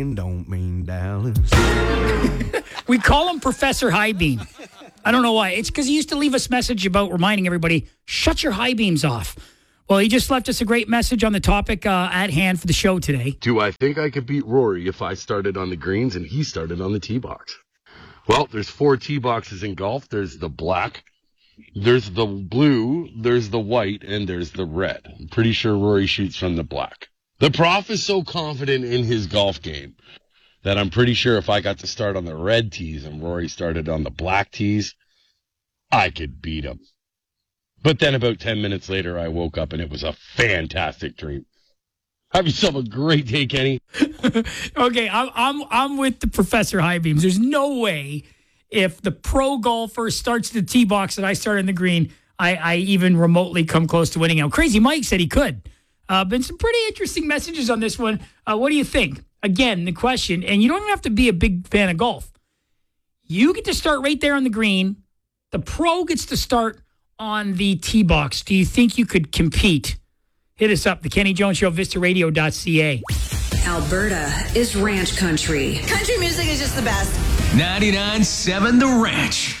don't mean Dallas. We call him Professor High Beam. I don't know why. It's because he used to leave us message about reminding everybody, shut your high beams off. Well, he just left us a great message on the topic at hand for the show today. Do I think I could beat Rory if I started on the greens and he started on the tee box? Well, there's 4 tee boxes in golf. There's the black, there's the blue, there's the white, and there's the red. I'm pretty sure Rory shoots from the black. The prof is so confident in his golf game that I'm pretty sure if I got to start on the red tees and Rory started on the black tees, I could beat him. But then about 10 minutes later, I woke up and it was a fantastic dream. Have yourself a great day, Kenny. Okay, I'm with the Professor High Beams. There's no way if the pro golfer starts the tee box that I start in the green, I even remotely come close to winning out. Crazy Mike said he could. Been some pretty interesting messages on this one. What do you think? Again, the question, and you don't even have to be a big fan of golf. You get to start right there on the green. The pro gets to start on the tee box. Do you think you could compete? Hit us up, the Kenny Jones Show, vistaradio.ca. Alberta is ranch country. Country music is just the best. 99.7 The Ranch.